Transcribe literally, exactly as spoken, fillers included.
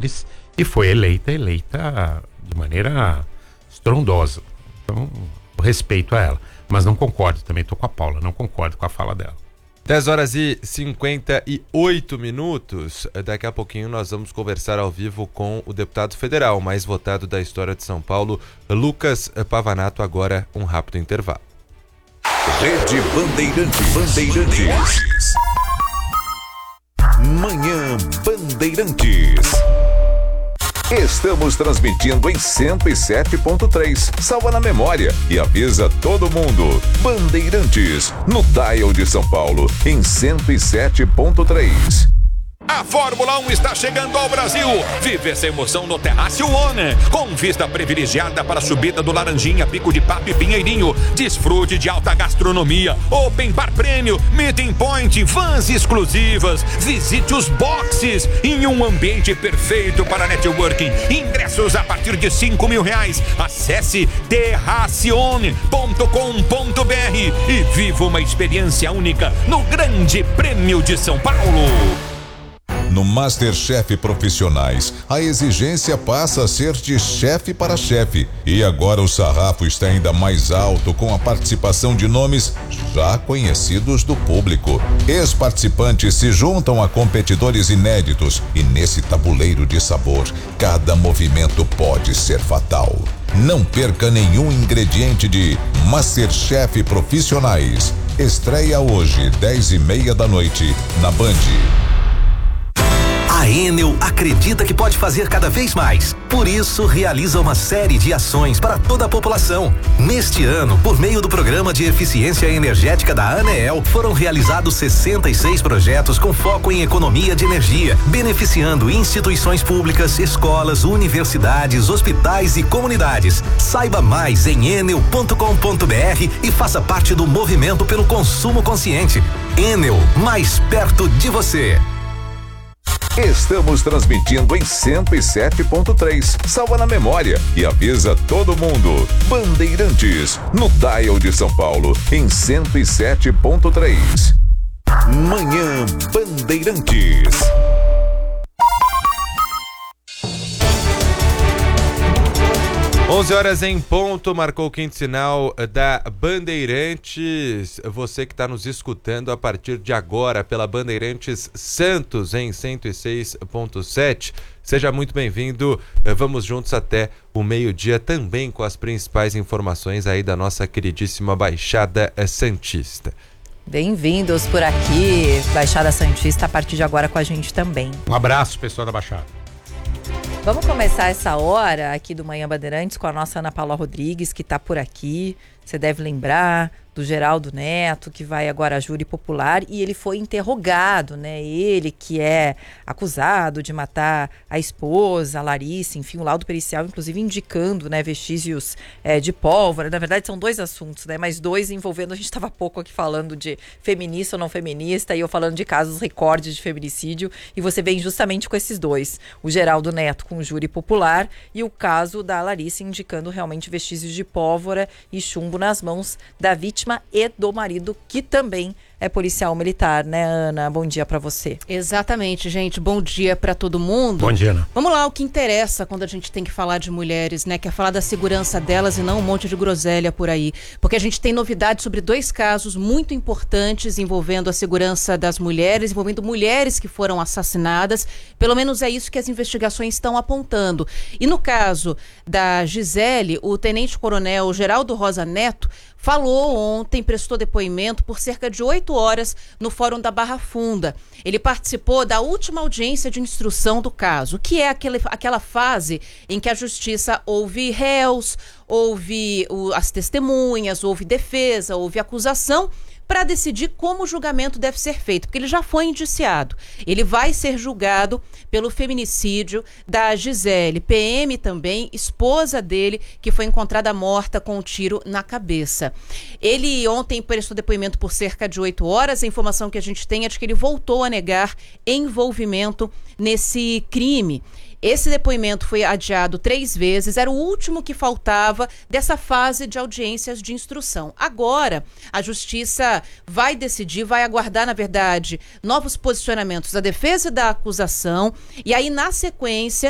vereadores e foi eleita, eleita de maneira estrondosa. Então, respeito a ela. Mas não concordo, também estou com a Paula, não concordo com a fala dela. dez horas e cinquenta e oito minutos. Daqui a pouquinho nós vamos conversar ao vivo com o deputado federal mais votado da história de São Paulo, Lucas Pavanato. Agora um rápido intervalo. Rede Bandeirantes. Bandeirantes. Manhã Bandeirantes. Estamos transmitindo em cento e sete ponto três. Salva na memória e avisa todo mundo. Bandeirantes, no dial de São Paulo, em cento e sete ponto três. A Fórmula um está chegando ao Brasil. Vive essa emoção no Terraço One, com vista privilegiada para a subida do Laranjinha, Pico de Papo e Pinheirinho. Desfrute de alta gastronomia, open bar prêmio, meeting point, vans exclusivas. Visite os boxes em um ambiente perfeito para networking. Ingressos a partir de cinco mil reais. Acesse terracione ponto com ponto br e viva uma experiência única no Grande Prêmio de São Paulo. No MasterChef Profissionais, a exigência passa a ser de chefe para chefe. E agora o sarrafo está ainda mais alto com a participação de nomes já conhecidos do público. Ex-participantes se juntam a competidores inéditos e nesse tabuleiro de sabor, cada movimento pode ser fatal. Não perca nenhum ingrediente de MasterChef Profissionais. Estreia hoje, dez e meia da noite, na Band. A Enel acredita que pode fazer cada vez mais. Por isso, realiza uma série de ações para toda a população. Neste ano, por meio do Programa de Eficiência Energética da ANEEL, foram realizados sessenta e seis projetos com foco em economia de energia, beneficiando instituições públicas, escolas, universidades, hospitais e comunidades. Saiba mais em enel ponto com ponto br e faça parte do movimento pelo consumo consciente. Enel, mais perto de você. Estamos transmitindo em cento e sete ponto três. Salva na memória e avisa todo mundo. Bandeirantes, no dial de São Paulo, em cento e sete ponto três. Manhã Bandeirantes. onze horas em ponto, marcou o quinto sinal da Bandeirantes. Você que está nos escutando a partir de agora pela Bandeirantes Santos em cento e seis ponto sete. Seja muito bem-vindo. Vamos juntos até o meio-dia também com as principais informações aí da nossa queridíssima Baixada Santista. Bem-vindos por aqui, Baixada Santista, a partir de agora com a gente também. Um abraço, pessoal da Baixada. Vamos começar essa hora aqui do Manhã Bandeirantes com a nossa Ana Paula Rodrigues, que está por aqui. Você deve lembrar do Geraldo Neto, que vai agora a júri popular, e ele foi interrogado, né? Ele que é acusado de matar a esposa, a Larissa, enfim, o laudo pericial, inclusive indicando, né, vestígios é, de pólvora. Na verdade, são dois assuntos, né? Mas dois envolvendo, a gente estava há pouco aqui falando de feminista ou não feminista, e eu falando de casos recordes de feminicídio, e você vem justamente com esses dois. O Geraldo Neto com o júri popular e o caso da Larissa indicando realmente vestígios de pólvora e chumbo nas mãos da vítima e do marido, que também é policial militar, né, Ana? Bom dia pra você. Exatamente, gente. Bom dia pra todo mundo. Bom dia, Ana. Vamos lá, o que interessa quando a gente tem que falar de mulheres, né? Que é falar da segurança delas e não um monte de groselha por aí. Porque a gente tem novidades sobre dois casos muito importantes envolvendo a segurança das mulheres, envolvendo mulheres que foram assassinadas. Pelo menos é isso que as investigações estão apontando. E no caso da Gisele, o tenente-coronel Geraldo Rosa Neto falou ontem, prestou depoimento por cerca de oito horas no Fórum da Barra Funda. Ele participou da última audiência de instrução do caso, que é aquele, aquela fase em que a justiça ouve réus, ouve o, as testemunhas, ouve defesa, ouve acusação, para decidir como o julgamento deve ser feito, porque ele já foi indiciado. Ele vai ser julgado pelo feminicídio da Gisele, P M também, esposa dele, que foi encontrada morta com um tiro na cabeça. Ele ontem prestou depoimento por cerca de oito horas. A informação que a gente tem é de que ele voltou a negar envolvimento nesse crime. Esse depoimento foi adiado três vezes, era o último que faltava dessa fase de audiências de instrução. Agora, a Justiça vai decidir, vai aguardar, na verdade, novos posicionamentos da defesa e da acusação, e aí, na sequência,